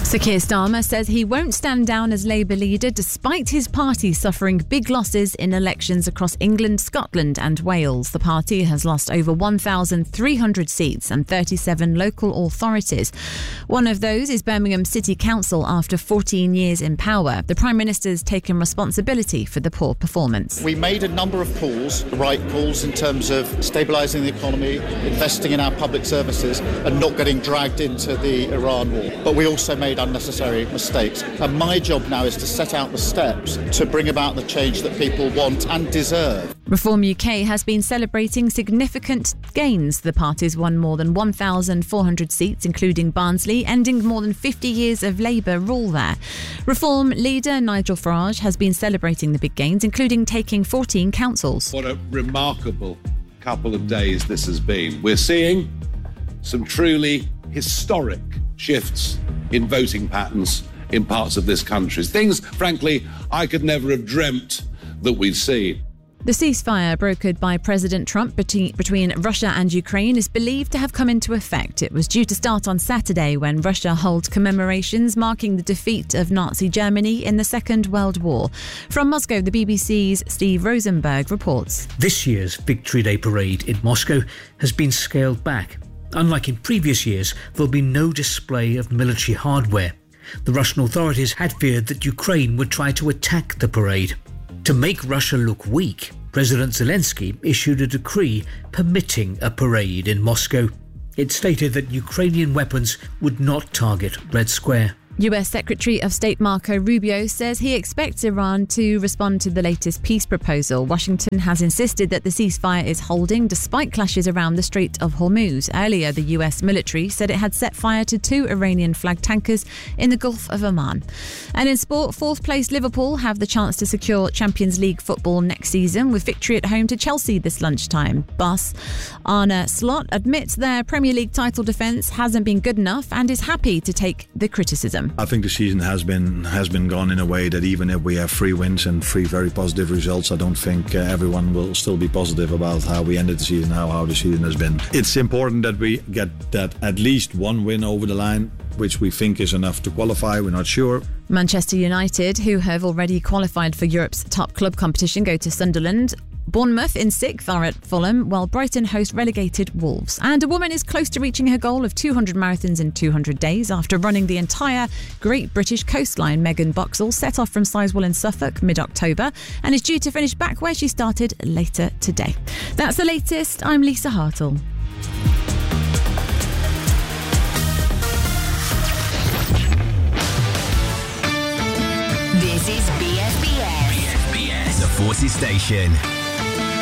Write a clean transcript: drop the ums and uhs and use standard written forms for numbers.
Sir Keir Starmer says he won't stand down as Labour leader despite his party suffering big losses in elections across England, Scotland and Wales. The party has lost over 1,300 seats and 37 local authorities. One of those is Birmingham City Council after 14 years in power. The Prime Minister's taken responsibility for the poor performance. We made a number of calls, the right calls in terms of stabilising the economy, investing in our public services and not getting dragged into the Iran war. But we also made unnecessary mistakes. And my job now is to set out the steps to bring about the change that people want and deserve. Reform UK has been celebrating significant gains. The party's won more than 1,400 seats, including Barnsley, ending more than 50 years of Labour rule there. Reform leader Nigel Farage has been celebrating the big gains, including taking 14 councils. What a remarkable couple of days this has been. We're seeing some truly historic shifts in voting patterns in parts of this country. Things, frankly, I could never have dreamt that we'd see. The ceasefire brokered by President Trump between Russia and Ukraine is believed to have come into effect. It was due to start on Saturday when Russia held commemorations marking the defeat of Nazi Germany in the Second World War. From Moscow, the BBC's Steve Rosenberg reports. This year's Victory Day parade in Moscow has been scaled back. Unlike in previous years, there'll be no display of military hardware. The Russian authorities had feared that Ukraine would try to attack the parade. To make Russia look weak, President Zelensky issued a decree permitting a parade in Moscow. It stated that Ukrainian weapons would not target Red Square. US Secretary of State Marco Rubio says he expects Iran to respond to the latest peace proposal. Washington has insisted that the ceasefire is holding despite clashes around the Strait of Hormuz. Earlier, the US military said it had set fire to 2 Iranian-flagged tankers in the Gulf of Oman. And in sport, fourth-place Liverpool have the chance to secure Champions League football next season with victory at home to Chelsea this lunchtime. Boss Arne Slot admits their Premier League title defence hasn't been good enough and is happy to take the criticism. I think the season has been gone in a way that even if we have 3 wins and 3 very positive results, I don't think everyone will still be positive about how we ended the season, how the season has been. It's important that we get that at least 1 win over the line, which we think is enough to qualify. We're not sure. Manchester United, who have already qualified for Europe's top club competition, go to Sunderland. Bournemouth in 6th are at Fulham, while Brighton host relegated Wolves. And a woman is close to reaching her goal of 200 marathons in 200 days after running the entire Great British coastline. Megan Boxall set off from Sizewell in Suffolk mid-October and is due to finish back where she started later today. That's the latest. I'm Lisa Hartle. This is BFBS. BFBS, the Forces Station.